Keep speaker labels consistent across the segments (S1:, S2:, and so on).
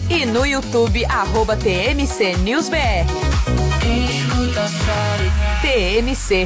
S1: e no YouTube, @TMC News BR. TMC.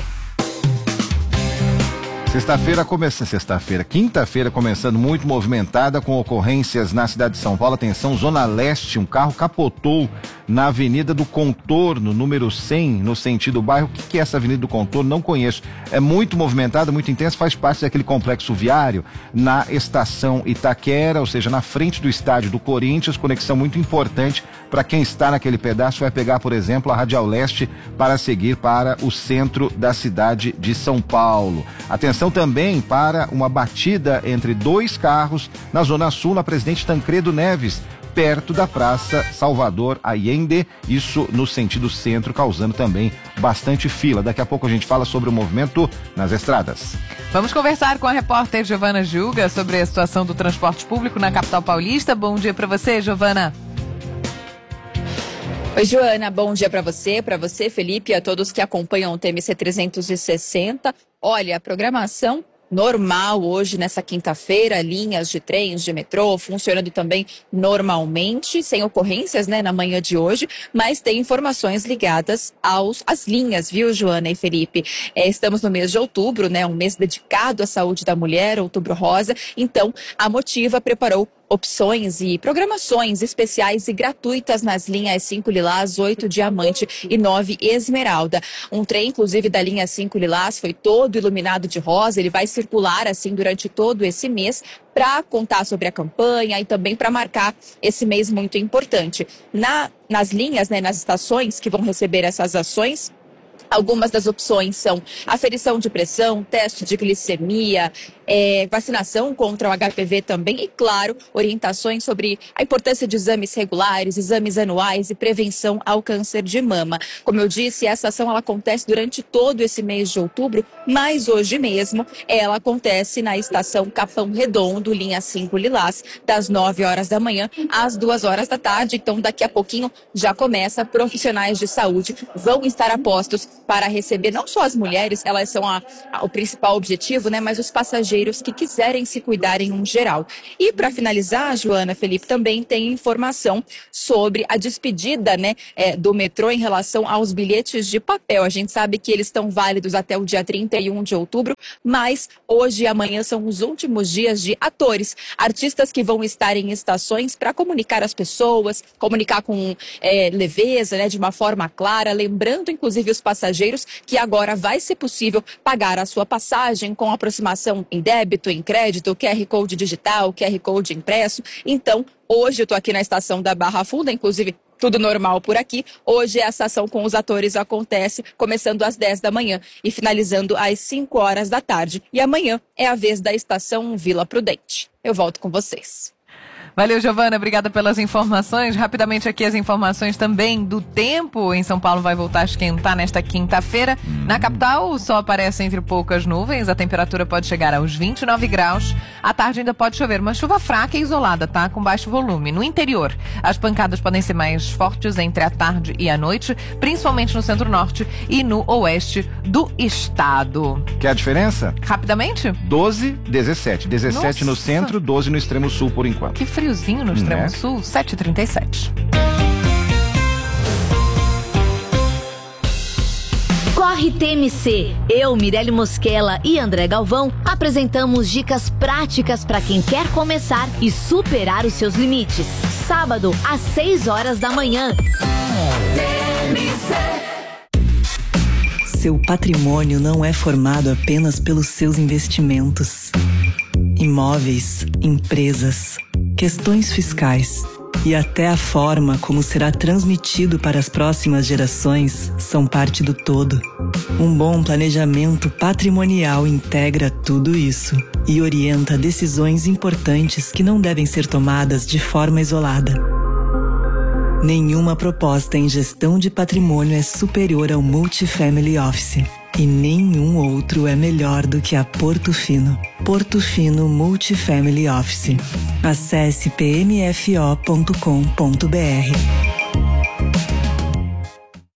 S2: Quinta-feira começando muito movimentada, com ocorrências na cidade de São Paulo. Atenção, Zona Leste, um carro capotou na Avenida do Contorno, número 100, no sentido bairro. O que é essa Avenida do Contorno? Não conheço. É muito movimentada, muito intensa, faz parte daquele complexo viário na estação Itaquera, ou seja, na frente do estádio do Corinthians. Conexão muito importante para quem está naquele pedaço. Vai pegar, por exemplo, a Radial Leste para seguir para o centro da cidade de São Paulo. Atenção também para uma batida entre dois carros na Zona Sul, na Presidente Tancredo Neves, perto da Praça Salvador Allende, isso no sentido centro, causando também bastante fila. Daqui a pouco a gente fala sobre o movimento nas estradas.
S1: Vamos conversar com a repórter Giovana Gilga sobre a situação do transporte público na capital paulista. Bom dia para você, Giovana.
S3: Oi, Joana, bom dia para você, Felipe, e a todos que acompanham o TMC 360. Olha, a programação normal hoje, nessa quinta-feira, linhas de trens, de metrô, funcionando também normalmente, sem ocorrências, né, na manhã de hoje, mas tem informações ligadas às linhas, viu, Joana e Felipe? Estamos no mês de outubro, né, um mês dedicado à saúde da mulher, Outubro Rosa, então a Motiva preparou opções e programações especiais e gratuitas nas linhas 5 Lilás, 8 Diamante e 9 Esmeralda. Um trem, inclusive, da linha 5 Lilás foi todo iluminado de rosa. Ele vai circular assim durante todo esse mês para contar sobre a campanha e também para marcar esse mês muito importante. Nas linhas, né, nas estações que vão receber essas ações, algumas das opções são aferição de pressão, teste de glicemia, vacinação contra o HPV também e, claro, orientações sobre a importância de exames regulares, exames anuais e prevenção ao câncer de mama. Como eu disse, essa ação ela acontece durante todo esse mês de outubro, mas hoje mesmo ela acontece na estação Capão Redondo, linha 5 Lilás, das 9 horas da manhã às 2 horas da tarde. Então, daqui a pouquinho já começa. Profissionais de saúde vão estar a postos para receber não só as mulheres, elas são o principal objetivo, né, mas os passageiros que quiserem se cuidar em um geral. E para finalizar, Joana, Felipe, também tem informação sobre a despedida, né, do metrô em relação aos bilhetes de papel. A gente sabe que eles estão válidos até o dia 31 de outubro, mas hoje e amanhã são os últimos dias de atores, artistas que vão estar em estações para comunicar às pessoas, comunicar com leveza, né, de uma forma clara, lembrando inclusive os passageiros que agora vai ser possível pagar a sua passagem com aproximação em débito, em crédito, QR Code digital, QR Code impresso. Então, hoje eu estou aqui na estação da Barra Funda, inclusive tudo normal por aqui. Hoje essa ação com os atores acontece começando às 10 da manhã e finalizando às 5 horas da tarde. E amanhã é a vez da estação Vila Prudente. Eu volto com vocês.
S1: Valeu, Giovana, obrigada pelas informações. Rapidamente aqui as informações também do tempo. Em São Paulo vai voltar a esquentar nesta quinta-feira. Na capital o sol aparece entre poucas nuvens, a temperatura pode chegar aos 29 graus. À tarde ainda pode chover, uma chuva fraca e isolada, tá? Com baixo volume. No interior, as pancadas podem ser mais fortes entre a tarde e a noite, principalmente no centro-norte e no oeste do estado.
S2: Quer a diferença?
S1: Rapidamente?
S2: 12, 17. 17 Nossa. No centro, 12 no extremo sul por enquanto.
S1: Que friozinho no extremo sul, 7h37.
S4: Corre TMC. Eu, Mirelle Mosquela e André Galvão apresentamos dicas práticas para quem quer começar e superar os seus limites. Sábado, às 6 horas da manhã.
S5: Seu patrimônio não é formado apenas pelos seus investimentos. Imóveis, empresas, questões fiscais e até a forma como será transmitido para as próximas gerações são parte do todo. Um bom planejamento patrimonial integra tudo isso e orienta decisões importantes que não devem ser tomadas de forma isolada. Nenhuma proposta em gestão de patrimônio é superior ao Multifamily Office. E nenhum outro é melhor do que a Porto Fino. Porto Fino Multifamily Office. Acesse pmfo.com.br.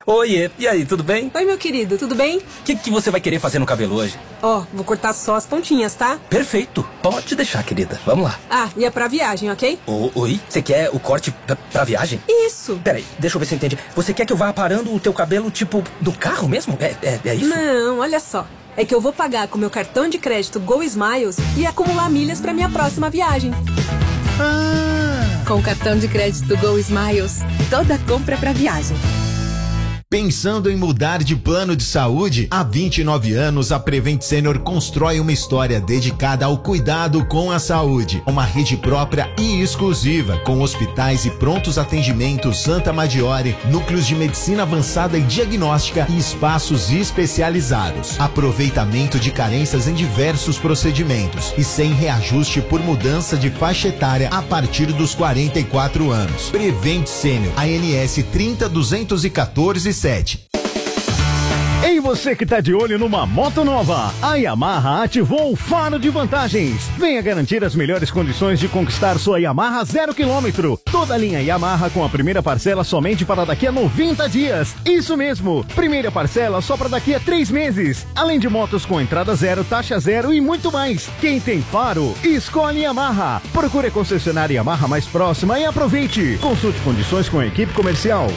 S6: Oiê, e aí, tudo bem?
S7: Oi, meu querido, tudo bem?
S6: O que você vai querer fazer no cabelo hoje?
S7: Vou cortar só as pontinhas, tá?
S6: Perfeito, pode deixar, querida. Vamos lá.
S7: E é pra viagem, ok?
S6: Oi? Você quer o corte pra viagem?
S7: Isso.
S6: Peraí, deixa eu ver se eu entendi. Você quer que eu vá aparando o teu cabelo, tipo, no carro mesmo? É isso?
S7: Não, olha só. É que eu vou pagar com meu cartão de crédito Go Smiles e acumular milhas pra minha próxima viagem. Com o cartão de crédito Go Smiles, toda compra é pra viagem.
S8: Pensando em mudar de plano de saúde? Há 29 anos, a Prevent Senior constrói uma história dedicada ao cuidado com a saúde. Uma rede própria e exclusiva, com hospitais e prontos atendimentos Santa Maggiore, núcleos de medicina avançada e diagnóstica e espaços especializados. Aproveitamento de carências em diversos procedimentos e sem reajuste por mudança de faixa etária a partir dos 44 anos. Prevent Senior, ANS 30214 7.
S9: Ei, você que tá de olho numa moto nova, a Yamaha ativou o Faro de Vantagens. Venha garantir as melhores condições de conquistar sua Yamaha 0 km. Toda a linha Yamaha com a primeira parcela somente para daqui a 90 dias. Isso mesmo, primeira parcela só para daqui a 3 meses. Além de motos com entrada zero, taxa zero e muito mais. Quem tem Faro, escolhe Yamaha. Procure a concessionária Yamaha mais próxima e aproveite. Consulte condições com a equipe comercial.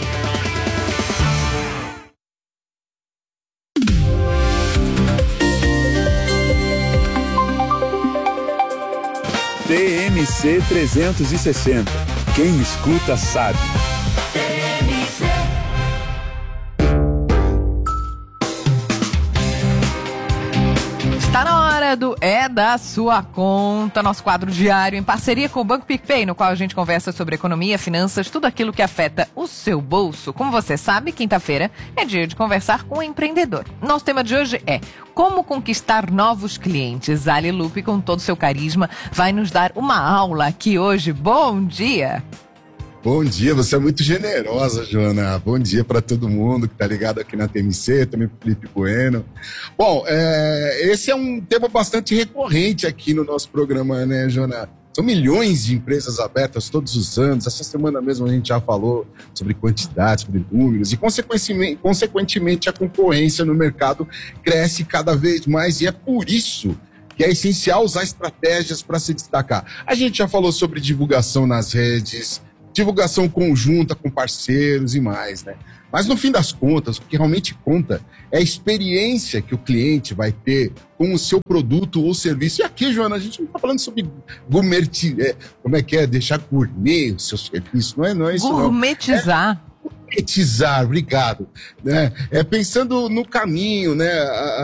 S10: TMC 360. Quem escuta sabe.
S1: Está na hora do É da Sua Conta, nosso quadro diário em parceria com o Banco PicPay, no qual a gente conversa sobre economia, finanças, tudo aquilo que afeta o seu bolso. Como você sabe, quinta-feira é dia de conversar com um empreendedor. Nosso tema de hoje é como conquistar novos clientes. Ali Lupe, com todo o seu carisma, vai nos dar uma aula aqui hoje. Bom dia!
S11: Bom dia, você é muito generosa, Joana. Bom dia para todo mundo que está ligado aqui na TMC, também para o Felipe Bueno. Bom, esse é um tema bastante recorrente aqui no nosso programa, né, Joana? São milhões de empresas abertas todos os anos. Essa semana mesmo a gente já falou sobre quantidade, sobre números e, consequentemente, a concorrência no mercado cresce cada vez mais e é por isso que é essencial usar estratégias para se destacar. A gente já falou sobre divulgação nas redes, divulgação conjunta com parceiros e mais, né? Mas no fim das contas, o que realmente conta é a experiência que o cliente vai ter com o seu produto ou serviço. E aqui, Joana, a gente não está falando sobre deixar gourmet o seu serviço, não é isso não.
S1: Gourmetizar.
S11: Gourmetizar, obrigado. Né? Pensando no caminho, né?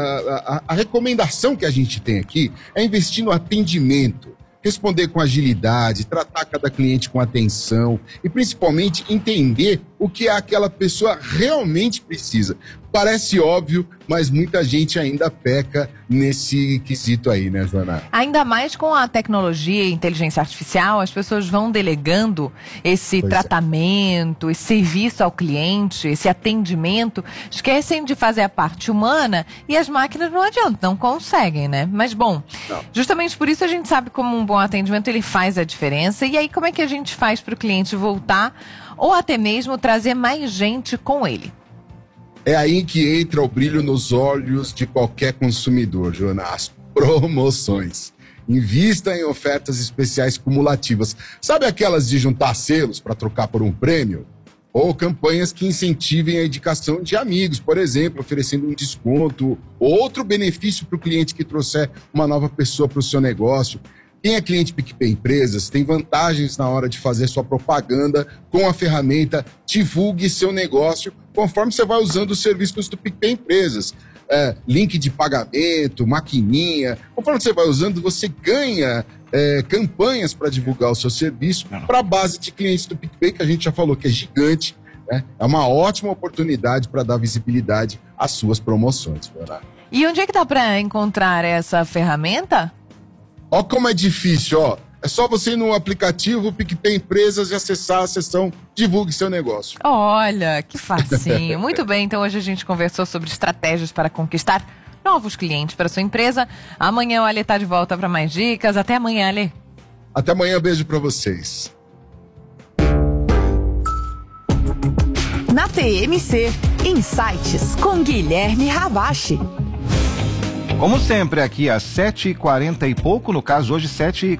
S11: A recomendação que a gente tem aqui é investir no atendimento, responder com agilidade, tratar cada cliente com atenção e, principalmente, entender o que aquela pessoa realmente precisa. Parece óbvio, mas muita gente ainda peca nesse quesito aí, né, Joana?
S1: Ainda mais com a tecnologia e inteligência artificial, as pessoas vão delegando esse tratamento, esse serviço ao cliente, esse atendimento, esquecem de fazer a parte humana e as máquinas não adiantam, não conseguem, né? Mas, bom, justamente por isso a gente sabe como um bom atendimento ele faz a diferença. E aí, como é que a gente faz para o cliente voltar ou até mesmo trazer mais gente com ele?
S11: É aí que entra o brilho nos olhos de qualquer consumidor, Joana, as promoções. Invista em ofertas especiais cumulativas. Sabe aquelas de juntar selos para trocar por um prêmio? Ou campanhas que incentivem a indicação de amigos, por exemplo, oferecendo um desconto ou outro benefício para o cliente que trouxer uma nova pessoa para o seu negócio. Quem é cliente PicPay Empresas tem vantagens na hora de fazer sua propaganda com a ferramenta Divulgue Seu Negócio, conforme você vai usando os serviços do PicPay Empresas. Link de pagamento, maquininha. Conforme você vai usando, você ganha campanhas para divulgar o seu serviço para a base de clientes do PicPay, que a gente já falou que é gigante. Né? É uma ótima oportunidade para dar visibilidade às suas promoções.
S1: E onde é que dá para encontrar essa ferramenta?
S11: Ó como é difícil, ó. É só você ir no aplicativo PicPay Empresas e acessar a seção Divulgue Seu Negócio.
S1: Olha, que facinho. Muito bem, então hoje a gente conversou sobre estratégias para conquistar novos clientes para sua empresa. Amanhã o Ale tá de volta para mais dicas. Até amanhã, Ale.
S11: Até amanhã, beijo para vocês.
S12: na TMC. Insights com Guilherme Ravache.
S2: Como sempre, aqui às 7h40 e pouco, no caso hoje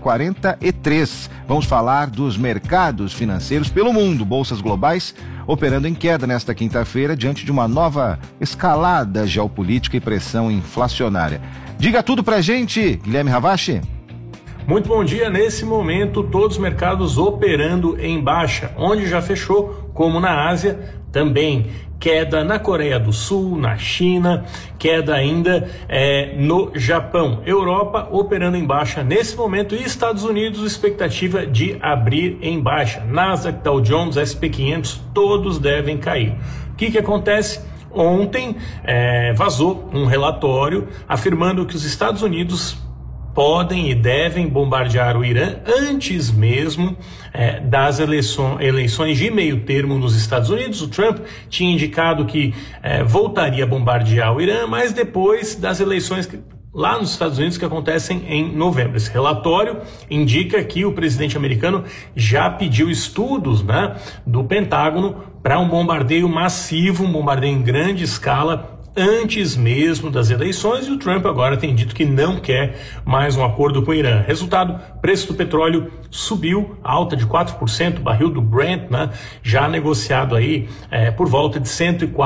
S2: 7h43. Vamos falar dos mercados financeiros pelo mundo, bolsas globais operando em queda nesta quinta-feira diante de uma nova escalada geopolítica e pressão inflacionária. Diga tudo pra gente, Guilherme Ravache.
S13: Muito bom dia. Nesse momento, todos os mercados operando em baixa, onde já fechou, como na Ásia, também queda na Coreia do Sul, na China, queda ainda no Japão. Europa operando em baixa nesse momento e Estados Unidos, expectativa de abrir em baixa. Nasdaq, Dow Jones, S&P 500, todos devem cair. O que acontece? Ontem vazou um relatório afirmando que os Estados Unidos podem e devem bombardear o Irã antes mesmo das eleições de meio termo nos Estados Unidos. O Trump tinha indicado que voltaria a bombardear o Irã, mas depois das eleições lá nos Estados Unidos que acontecem em novembro. Esse relatório indica que o presidente americano já pediu estudos, do Pentágono para um bombardeio massivo, um bombardeio em grande escala antes mesmo das eleições, e o Trump agora tem dito que não quer mais um acordo com o Irã. Resultado, preço do petróleo subiu, alta de 4%, barril do Brent, já negociado aí por volta de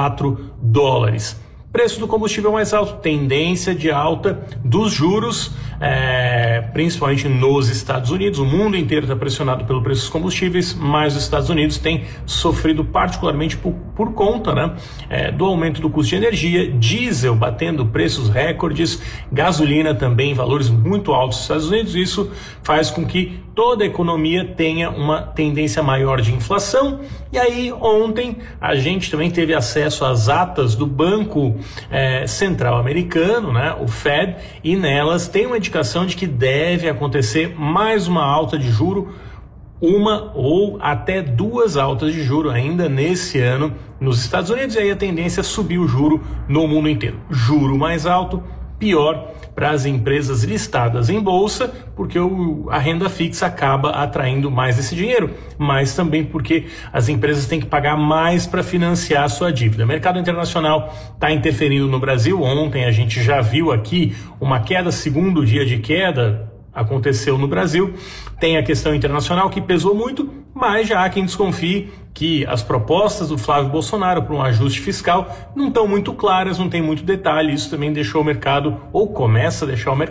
S13: $104. Preço do combustível mais alto, tendência de alta dos juros, principalmente nos Estados Unidos. O mundo inteiro está pressionado pelo preço dos combustíveis, mas os Estados Unidos têm sofrido particularmente por conta do aumento do custo de energia, diesel batendo preços recordes, gasolina também, valores muito altos nos Estados Unidos. Isso faz com que toda a economia tenha uma tendência maior de inflação. E aí ontem a gente também teve acesso às atas do Banco Central Americano, o Fed, e nelas tem uma indicação de que deve acontecer mais uma alta de juro, uma ou até duas altas de juro ainda nesse ano nos Estados Unidos, e aí a tendência é subir o juro no mundo inteiro. Juro mais alto, pior para as empresas listadas em bolsa, porque a renda fixa acaba atraindo mais esse dinheiro, mas também porque as empresas têm que pagar mais para financiar a sua dívida. O mercado internacional está interferindo no Brasil. Ontem a gente já viu aqui uma queda, segundo dia de queda aconteceu no Brasil. Tem a questão internacional que pesou muito, mas já há quem desconfie que as propostas do Flávio Bolsonaro para um ajuste fiscal não estão muito claras, não tem muito detalhe. Isso também deixou o mercado, ou começa a deixar o mercado